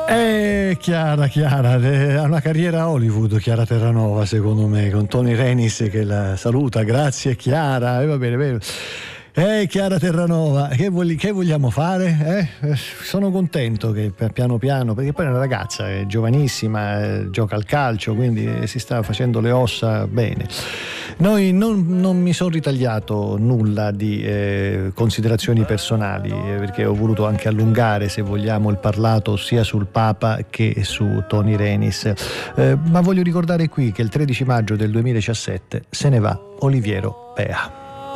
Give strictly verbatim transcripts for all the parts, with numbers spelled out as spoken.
Eh, Chiara, Chiara, eh, ha una carriera a Hollywood, Chiara Terranova, secondo me, con Tony Renis che la saluta. Grazie Chiara, eh, va bene, bene. Eh, Chiara Terranova, che, vogli, che vogliamo fare? Eh? Sono contento che piano piano, perché poi è una ragazza, è giovanissima, eh, gioca al calcio, quindi si sta facendo le ossa bene. Noi non, non mi sono ritagliato nulla di eh, considerazioni personali, eh, perché ho voluto anche allungare, se vogliamo, il parlato sia sul Papa che su Tony Renis. Eh, ma voglio ricordare qui che il tredici maggio del duemiladiciassette se ne va Oliviero Bea.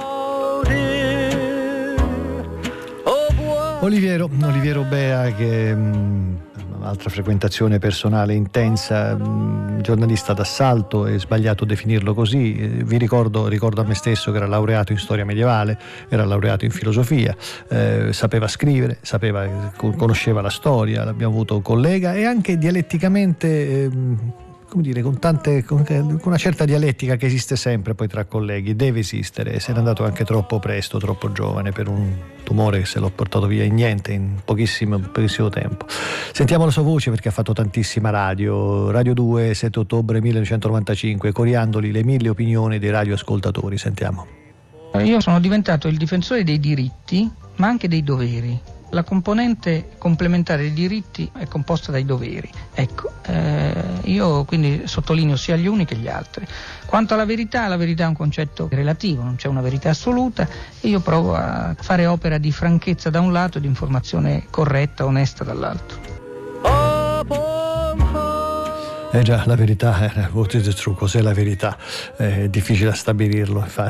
Oliviero, Oliviero Bea, che mh, altra frequentazione personale intensa, mh, giornalista d'assalto, è sbagliato definirlo così. Eh, vi ricordo, ricordo a me stesso che era laureato in storia medievale, era laureato in filosofia, eh, sapeva scrivere, sapeva, conosceva la storia, l'abbiamo avuto collega e anche dialetticamente. Eh, come dire, con tante con una certa dialettica che esiste sempre poi tra colleghi, deve esistere. Se n'è andato anche troppo presto, troppo giovane, per un tumore che se l'ho portato via in niente, in pochissimo, pochissimo tempo. Sentiamo la sua voce perché ha fatto tantissima radio. Radio due, sette ottobre millenovecentonovantacinque, Coriandoli, le mille opinioni dei radioascoltatori. Sentiamo. Io sono diventato il difensore dei diritti, ma anche dei doveri. La componente complementare dei diritti è composta dai doveri. Ecco, eh, io quindi sottolineo sia gli uni che gli altri. Quanto alla verità, la verità è un concetto relativo, non c'è una verità assoluta e io provo a fare opera di franchezza da un lato e di informazione corretta, onesta dall'altro. Eh già, la verità, eh, what is the truth? Cos'è la verità? È difficile a stabilirlo, infatti.